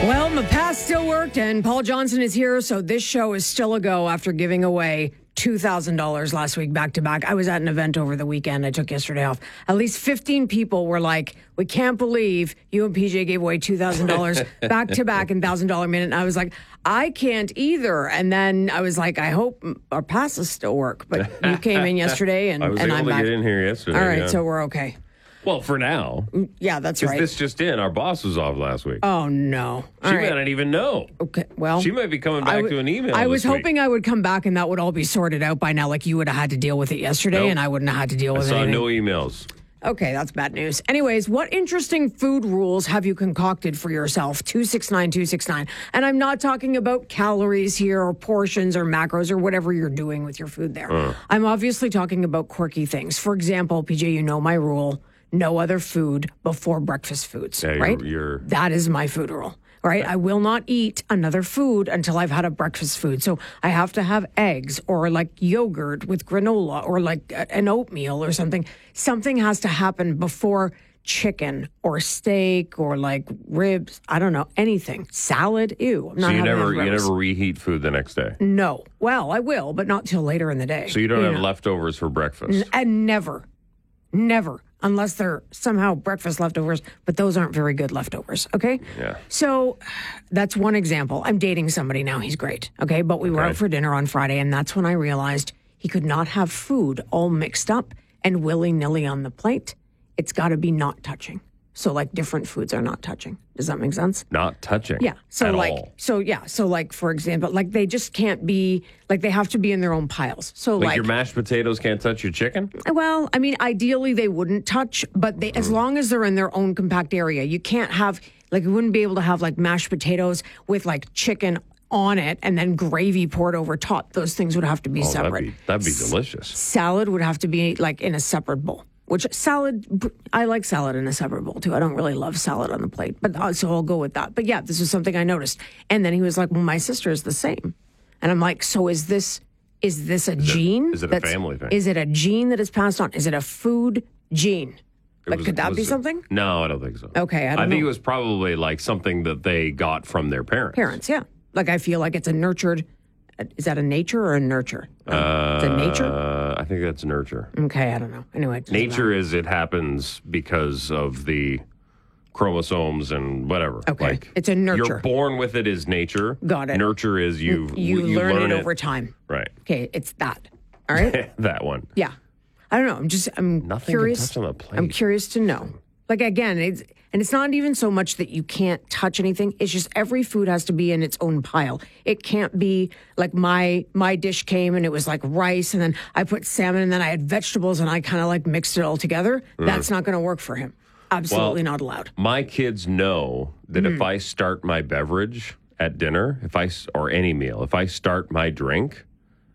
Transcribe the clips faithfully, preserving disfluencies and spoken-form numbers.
Well, my past still worked, and Paul Johnson is here, so this show is still a go after giving away two thousand dollars last week back to back. I was at an event over the weekend. I took yesterday off. At least fifteen people were like, we can't believe you and P J gave away two thousand dollars back to back in one thousand dollars minute. And I was like, I can't either. And then I was like, I hope our passes still work. But you came in yesterday, and, I was and able I'm to back. get in here yesterday. All right, yeah. so we're okay. Well, for now. Yeah, that's Because right. this just in, our boss was off last week. Oh, no. she All might right. not even know. Okay, well. She might be coming I back w- to an email I was this week. hoping I would come back and that would all be sorted out by now. Like you would have had to deal with it yesterday, Nope. and I wouldn't have had to deal I with saw anything. no emails. Okay, that's bad news. Anyways, what interesting food rules have you concocted for yourself? two six nine two six nine. And I'm not talking about calories here or portions or macros or whatever you're doing with your food there. Uh. I'm obviously talking about quirky things. For example, P J, you know my rule. No other food before breakfast foods, Yeah, you're- right? you're- That is my food rule. Right? I will not eat another food until I've had a breakfast food. So I have to have eggs or like yogurt with granola or like a- an oatmeal or something. Something has to happen before chicken or steak or like ribs. I don't know, anything. Salad. Ew. I'm not So you having never that you roast. never reheat food the next day. No. Well, I will, but not till later in the day. So you don't have know. leftovers for breakfast. And never, never, unless they're somehow breakfast leftovers, but those aren't very good leftovers, okay? Yeah. So that's one example. I'm dating somebody now. He's great, okay? But we were Okay. out for dinner on Friday, and that's when I realized he could not have food all mixed up and willy-nilly on the plate. It's got to be not touching. So, like, different foods are not touching. Does that make sense? Not touching. Yeah. So at like all. so yeah. So like for example, like they just can't be like they have to be in their own piles. So Like, like, your mashed potatoes can't touch your chicken? well, I mean, ideally they wouldn't touch, but they as long as they're in their own compact area, you can't have like you wouldn't be able to have like mashed potatoes with like chicken on it and then gravy poured over top. Those things would have to be Oh, separate. that'd be, that'd be delicious. Salad would have to be like in a separate bowl. Which salad, I like salad in a separate bowl too. I don't really love salad on the plate, but uh, so I'll go with that. But yeah, this is something I noticed. And then he was like, "Well, my sister is the same," and I'm like, "So is this is this a gene? is it a that's- family thing? Is it a gene that is passed on? Is it a food gene? It Like, was- could that was be it- something? No, I don't think so. Okay, I don't think know. it was probably like something that they got from their parents. Parents, yeah. Like I feel like it's a nurtured. Is that a nature or a nurture? No, it's a nature. Uh, I think that's nurture. Okay, I don't know. Anyway, it doesn't Nature matter. is it happens because of the chromosomes and whatever. Okay. Like, It's a nurture. You're born with it is nature. Got it. Nurture is you You, learn, it over time. Right. Okay, it's that. All right. That one. Yeah. I don't know. I'm just, I'm Nothing can curious. touch on the plate. I'm curious to know. Like, again, it's, and it's not even so much that you can't touch anything. It's just every food has to be in its own pile. It can't be like my, my dish came and it was like rice and then I put salmon and then I had vegetables and I kind of like mixed it all together. That's not going to work for him. Absolutely Well, not allowed. My kids know that Mm. if I start my beverage at dinner, if I s- or any meal, if I start my drink,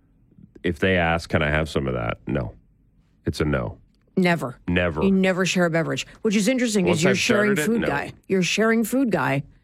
if they ask, "Can I have some of that?" No, it's a no. Never. Never. You never share a beverage, which is interesting Once because you're I've sharing started it, food no. guy. You're sharing food guy.